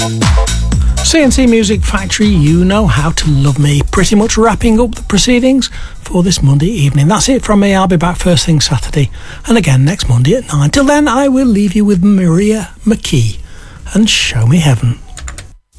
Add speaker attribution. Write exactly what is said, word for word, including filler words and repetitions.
Speaker 1: C N C Music Factory, You Know How to Love Me. Pretty much wrapping up the proceedings for this Monday evening. That's it from me. I'll be back first thing Saturday and again next Monday at nine. Till then, I will leave you with Maria McKee and Show Me Heaven.